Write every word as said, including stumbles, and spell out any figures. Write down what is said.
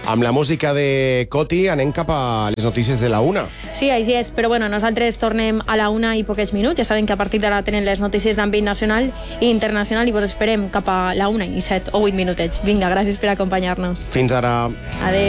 Amb la música de Coti anem cap a les notícies de la una. Sí, així és, però bueno, nosaltres tornem a la una i poquets minuts. Ja sabem que a partir d'ara tenen les notícies d'àmbit nacional i internacional i vos esperem cap a la una i set o vuit minutets. Vinga, gràcies per acompanyar-nos. Fins ara. Adéu.